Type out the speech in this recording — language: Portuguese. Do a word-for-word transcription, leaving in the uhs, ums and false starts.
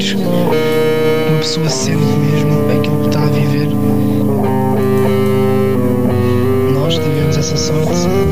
momentos uma pessoa sente mesmo aquilo que está a viver. Nós tivemos essa sorte.